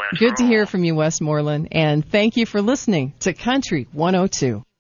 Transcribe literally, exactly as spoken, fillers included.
Let's Good to roll. hear from you, Westmoreland, and thank you for listening to Country one oh two.